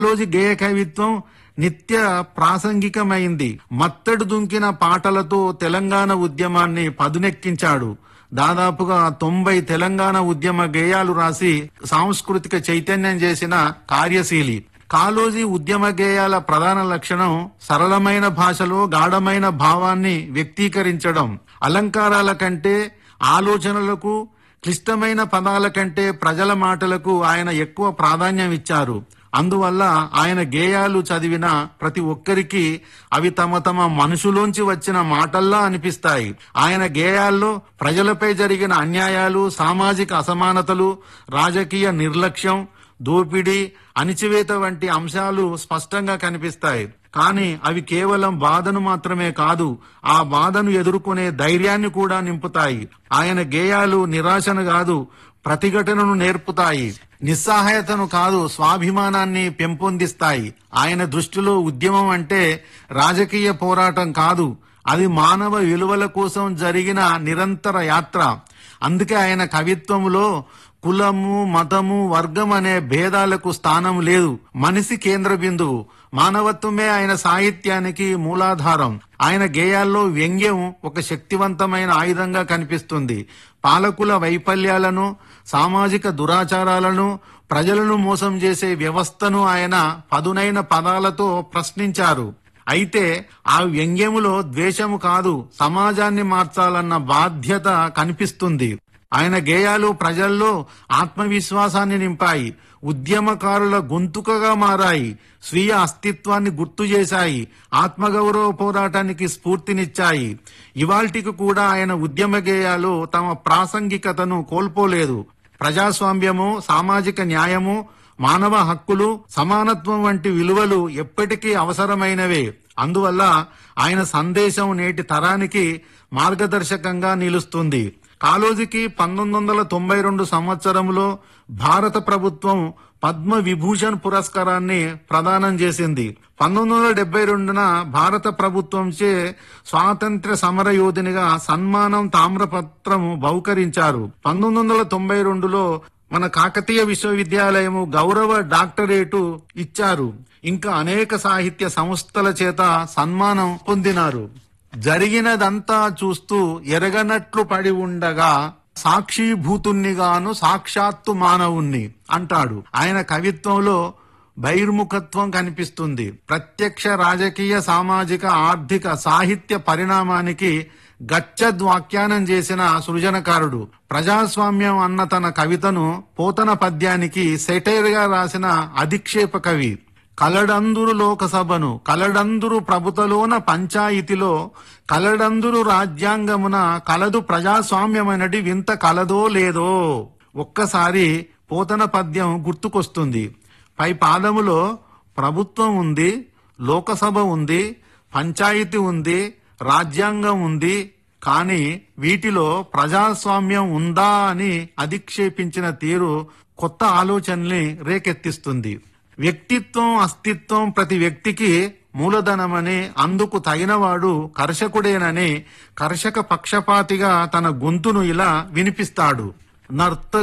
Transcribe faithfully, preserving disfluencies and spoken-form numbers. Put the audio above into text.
రోజు గేయ కవిత్వం నిత్య ప్రాసంగికమైంది. మత్తడు దుంకిన పాటలతో తెలంగాణ ఉద్యమాన్ని పదునెక్కించాడు. దాదాపుగా తొంభై తెలంగాణ ఉద్యమ గేయాలు రాసి సాంస్కృతిక చైతన్యం చేసిన కార్యశీలి. కాళోజీ ఉద్యమ గేయాల ప్రధాన లక్షణం సరళమైన భాషలో గాఢమైన భావాన్ని వ్యక్తీకరించడం. అలంకారాల కంటే ఆలోచనలకు, క్లిష్టమైన పదాల కంటే ప్రజల మాటలకు ఆయన ఎక్కువ ప్రాధాన్యం ఇచ్చారు. అందువల్ల ఆయన గేయాలు చదివిన ప్రతి ఒక్కరికి అవి తమ తమ మనసులోంచి వచ్చిన మాటల్లా అనిపిస్తాయి. ఆయన గేయాల్లో ప్రజలపై జరిగిన అన్యాయాలు, సామాజిక అసమానతలు, రాజకీయ నిర్లక్ష్యం, దోపిడీ, అణిచివేత వంటి అంశాలు స్పష్టంగా కనిపిస్తాయి. కానీ అవి కేవలం బాధను మాత్రమే కాదు, ఆ బాధను ఎదుర్కొనే ధైర్యాన్ని కూడా నింపుతాయి. ఆయన గేయాలు నిరాశను కాదు, ప్రతిఘటనను నేర్పుతాయి. నిస్సహాయతను కాదు, స్వాభిమానాన్ని పెంపొందిస్తాయి. ఆయన దృష్టిలో ఉద్యమం అంటే రాజకీయ పోరాటం కాదు, అది మానవ విలువల కోసం జరిగిన నిరంతర యాత్ర. అందుకే ఆయన కవిత్వంలో కులము, మతము, వర్గం అనే భేదాలకు స్థానం లేదు. మనిషి కేంద్ర బిందువు. మానవత్వమే ఆయన సాహిత్యానికి మూలాధారం. ఆయన గేయాల్లో వ్యంగ్యం ఒక శక్తివంతమైన ఆయుధంగా కనిపిస్తుంది. పాలకుల వైఫల్యాలను, సామాజిక దురాచారాలను, ప్రజలను మోసం చేసే వ్యవస్థను ఆయన పదునైన పదాలతో ప్రశ్నించారు. అయితే ఆ వ్యంగ్యములో ద్వేషము కాదు, సమాజాన్ని మార్చాలన్న బాధ్యత కనిపిస్తుంది. ఆయన గేయాలు ప్రజల్లో ఆత్మవిశ్వాసాన్ని నింపాయి, ఉద్యమకారుల గొంతుకగా మారాయి, స్వీయ అస్తిత్వాన్ని గుర్తు చేశాయి, ఆత్మగౌరవ పోరాటానికి స్ఫూర్తినిచ్చాయి. ఇవాల్టికి కూడా ఆయన ఉద్యమ గేయాలు తమ ప్రాసంగికతను కోల్పోలేదు. ప్రజాస్వామ్యము, సామాజిక న్యాయము, మానవ హక్కులు, సమానత్వం వంటి విలువలు ఎప్పటికీ అవసరమైనవే. అందువల్ల ఆయన సందేశం నేటి తరానికి మార్గదర్శకంగా నిలుస్తుంది. కాళోజీకి పంతొమ్మిది వందల తొంభై రెండు సంవత్సరంలో భారత ప్రభుత్వం పద్మ విభూషణ్ పురస్కారాన్ని ప్రదానం చేసింది. పంతొమ్మిది వందల డెబ్బై రెండున భారత ప్రభుత్వంచే స్వాతంత్ర్య సమర యోధునిగా సన్మానం తామ్రపత్రం బహుకరించారు. పంతొమ్మిది వందల తొంభై రెండులో మన కాకతీయ విశ్వవిద్యాలయము గౌరవ డాక్టరేటు ఇచ్చారు. ఇంకా అనేక సాహిత్య సంస్థల చేత సన్మానం పొందినారు. జరిగినదంతా చూస్తూ ఎరగనట్లు పడి ఉండగా సాక్షిభూతుణ్ణిగాను సాక్షాత్తు మానవుణ్ణి అంటాడు. ఆయన కవిత్వంలో బహిర్ముఖత్వం కనిపిస్తుంది. ప్రత్యక్ష రాజకీయ, సామాజిక, ఆర్థిక, సాహిత్య పరిణామానికి గచ్చద్వాఖ్యానం చేసిన సృజనకారుడు. ప్రజాస్వామ్యం అన్న తన కవితను పోతన పద్యానికి సెటైర్ గా రాసిన అధిక్షేప కవి. కలడందురు లోకసభను, కలడందురు ప్రభుతలోన పంచాయితీలో, కలడందురు రాజ్యాంగమున, కలదు ప్రజాస్వామ్యమనటి వింత కలదో లేదో. ఒక్కసారి పోతన పద్యం గుర్తుకొస్తుంది. పై పాదములో ప్రభుత్వం ఉంది, లోకసభ ఉంది, పంచాయితీ ఉంది, రాజ్యాంగం ఉంది, కానీ వీటిలో ప్రజాస్వామ్యం ఉందా అని అధిక్షేపించిన తీరు కొత్త ఆలోచనల్ని రేకెత్తిస్తుంది. వ్యక్తిత్వం, అస్తిత్వం ప్రతి వ్యక్తికి మూలధనమని, అందుకు తగినవాడు కర్షకుడేనని కర్షక పక్షపాతిగా తన గొంతును ఇలా వినిపిస్తాడు. నర్త